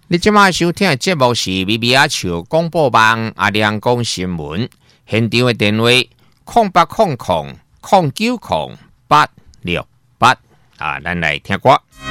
你即马收听的节目是咪咪阿笑广播网阿亮讲新闻，现场的电话0800090868咱来听歌。